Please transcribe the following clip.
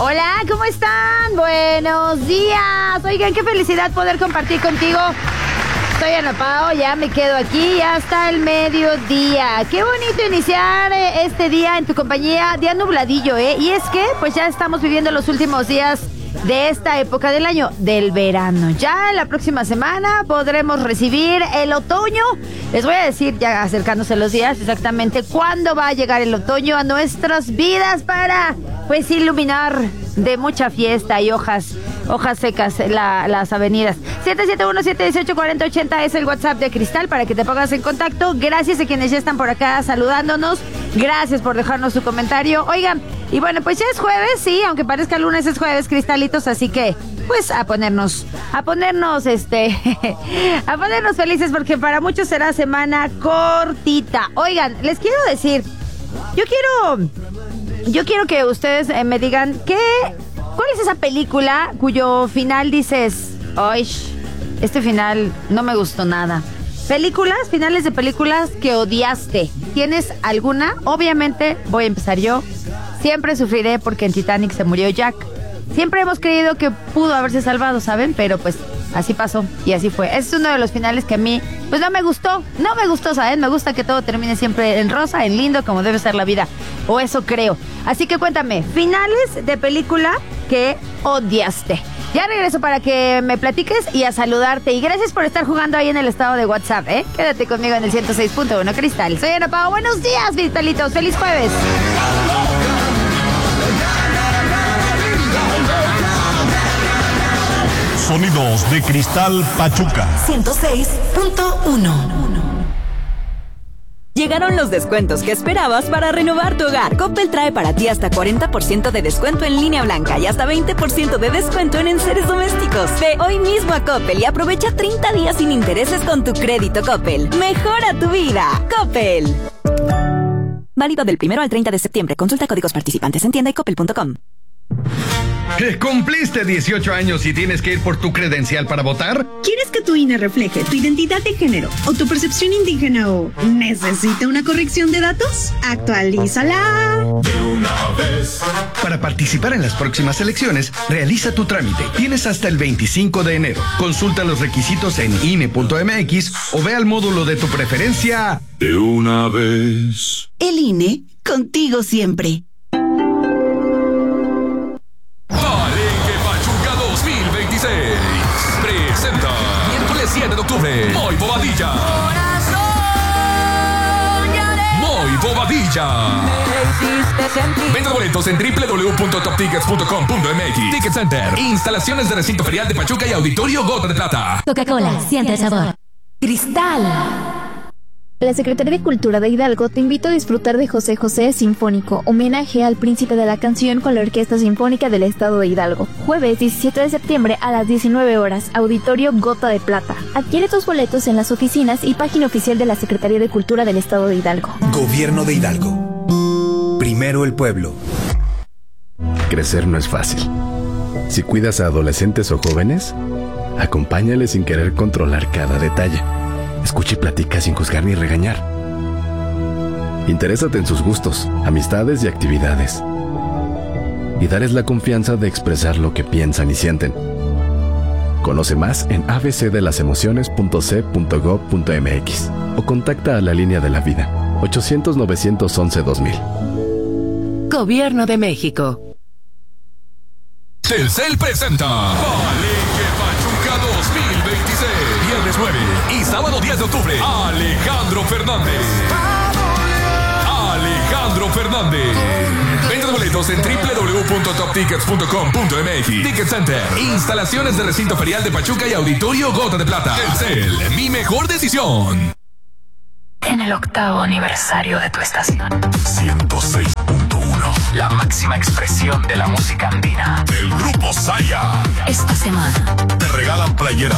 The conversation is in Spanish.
Hola, ¿cómo están? Buenos días. Oigan, qué felicidad poder compartir contigo. Soy Ana Pao, ya me quedo aquí hasta el mediodía. Qué bonito iniciar este día en tu compañía, día nubladillo, ¿eh? Y es que, pues ya estamos viviendo los últimos días de esta época del año, del verano. Ya la próxima semana podremos recibir el otoño. Les voy a decir, ya acercándose los días, exactamente cuándo va a llegar el otoño a nuestras vidas para, pues, iluminar de mucha fiesta y hojas secas las avenidas. 771-718-4080 es el WhatsApp de Cristal para que te pongas en contacto. Gracias a quienes ya están por acá saludándonos. Gracias por dejarnos su comentario. Oigan, y bueno, pues ya es jueves, sí, aunque parezca lunes es jueves, cristalitos, así que pues a ponernos a ponernos felices porque para muchos será semana cortita. Oigan, les quiero decir, yo quiero que ustedes me digan ¿cuál es esa película cuyo final dices, ay, este final no me gustó nada? Finales de películas que odiaste. ¿Tienes alguna? Obviamente voy a empezar yo. Siempre sufriré porque en Titanic se murió Jack. Siempre hemos creído que pudo haberse salvado, ¿saben? Pero pues así pasó y así fue. Ese es uno de los finales que a mí, pues no me gustó, ¿saben? Me gusta que todo termine siempre en rosa, en lindo, como debe ser la vida. O eso creo. Así que cuéntame, finales de película que odiaste. Ya regreso para que me platiques y a saludarte. Y gracias por estar jugando ahí en el estado de WhatsApp, ¿eh? Quédate conmigo en el 106.1 Cristal. Soy Ana Pao. Buenos días, cristalitos. ¡Feliz jueves! Sonidos de Cristal Pachuca 106.1. Llegaron los descuentos que esperabas para renovar tu hogar. Coppel trae para ti hasta 40% de descuento en línea blanca y hasta 20% de descuento en enseres domésticos. Ve hoy mismo a Coppel y aprovecha 30 días sin intereses con tu crédito Coppel. Mejora tu vida. Coppel. Válido del 1 al 30 de septiembre. Consulta códigos participantes en tienda y coppel.com. ¿Cumpliste 18 años y tienes que ir por tu credencial para votar? ¿Quieres que tu INE refleje tu identidad de género o tu percepción indígena o necesita una corrección de datos? ¡Actualízala! de una vez. Para participar en las próximas elecciones, realiza tu trámite. Tienes hasta el 25 de enero. Consulta los requisitos en INE.mx o ve al módulo de tu preferencia. De una vez. El INE, contigo siempre. Presenta miércoles 7 de octubre Moy Bobadilla. Moy Bobadilla. Venta boletos en www.toptickets.com.mx. Ticket Center. Instalaciones de recinto ferial de Pachuca y Auditorio Gota de Plata. Coca-Cola, siente el sabor. Cristal. La Secretaría de Cultura de Hidalgo te invita a disfrutar de José José Sinfónico, homenaje al príncipe de la canción con la Orquesta Sinfónica del Estado de Hidalgo. Jueves 17 de septiembre a las 19 horas, Auditorio Gota de Plata. Adquiere tus boletos en las oficinas y página oficial de la Secretaría de Cultura del Estado de Hidalgo. Gobierno de Hidalgo. Primero el pueblo. Crecer no es fácil. Si cuidas a adolescentes o jóvenes, acompáñales sin querer controlar cada detalle. Escucha y platica sin juzgar ni regañar. Interésate en sus gustos, amistades y actividades. Y darles la confianza de expresar lo que piensan y sienten. Conoce más en abcdelasemociones.c.gov.mx o contacta a la línea de la vida 800-911-2000. Gobierno de México. Telcel presenta Palenque Pachuca 2026. Viernes 9 y sábado 10 de octubre. Alejandro Fernández. Venta de boletos en www.toptickets.com.mx. Ticket Center. Instalaciones de recinto ferial de Pachuca y Auditorio Gota de Plata. Telcel, mi mejor decisión. En el 8º aniversario de tu estación. 106.1. La máxima expresión de la música andina. El Grupo Saya. Esta semana te regalan playeras